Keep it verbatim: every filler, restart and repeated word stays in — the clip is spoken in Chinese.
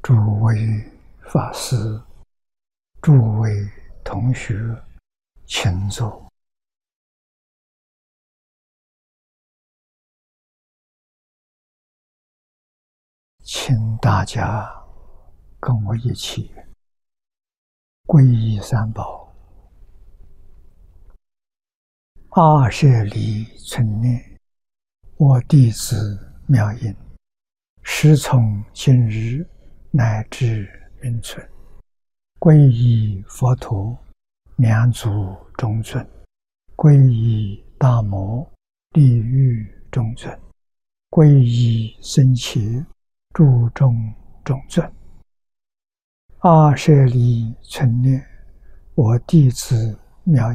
诸位法师、诸位同学，请坐。请大家跟我一起皈依三宝。阿舍离存念，我弟子妙音，时从今日乃至永存，皈依佛陀，两足中尊；皈依大摩，地狱中尊；皈依僧伽，诸众中尊。阿舍离存念，我弟子妙音，